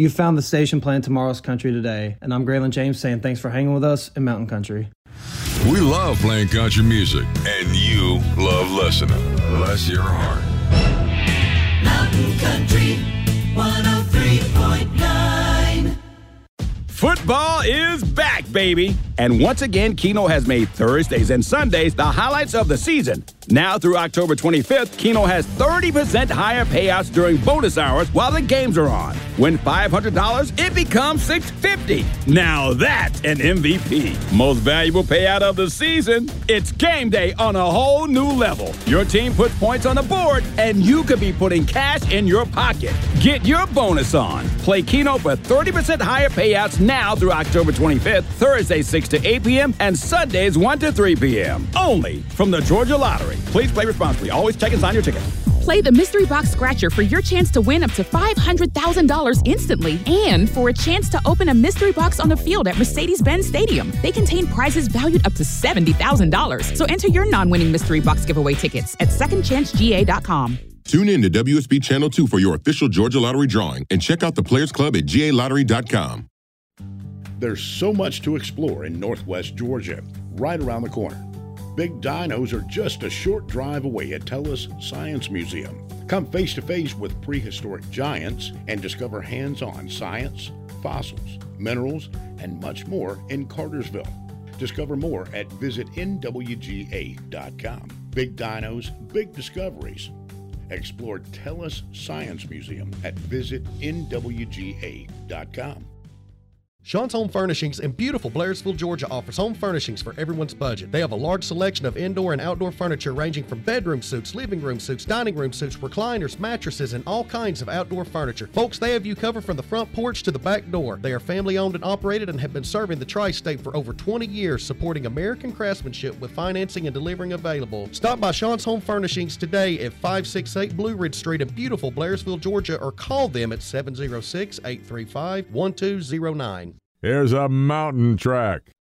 You found the station playing tomorrow's country today, and I'm Graylin James saying thanks for hanging with us in Mountain Country. We love playing country music, and you love listening. Bless your heart. Mountain Country 103.9. Football is back, baby. And once again, Keno has made Thursdays and Sundays the highlights of the season. Now through October 25th, Keno has 30% higher payouts during bonus hours while the games are on. Win $500, it becomes $650. Now that's an MVP. Most valuable payout of the season. It's game day on a whole new level. Your team puts points on the board, and you could be putting cash in your pocket. Get your bonus on. Play Keno for 30% higher payouts now through October 25th, Thursday 6 to 8 p.m. and Sundays 1 to 3 p.m. Only from the Georgia Lottery. Please play responsibly. Always check and sign your ticket. Play the Mystery Box Scratcher for your chance to win up to $500,000 instantly and for a chance to open a mystery box on the field at Mercedes-Benz Stadium. They contain prizes valued up to $70,000. So enter your non-winning Mystery Box giveaway tickets at secondchancega.com. Tune in to WSB Channel 2 for your official Georgia Lottery drawing and check out the Players Club at galottery.com. There's so much to explore in Northwest Georgia, right around the corner. Big dinos are just a short drive away at TELUS Science Museum. Come face to face with prehistoric giants and discover hands-on science, fossils, minerals, and much more in Cartersville. Discover more at visitnwga.com. Big dinos, big discoveries. Explore TELUS Science Museum at visitnwga.com. Sean's Home Furnishings in beautiful Blairsville, Georgia offers home furnishings for everyone's budget. They have a large selection of indoor and outdoor furniture ranging from bedroom suites, living room suites, dining room suites, recliners, mattresses, and all kinds of outdoor furniture. Folks, they have you covered from the front porch to the back door. They are family owned and operated and have been serving the tri-state for over 20 years, supporting American craftsmanship with financing and delivering available. Stop by Sean's Home Furnishings today at 568 Blue Ridge Street in beautiful Blairsville, Georgia, or call them at 706-835-1209. Here's a mountain track.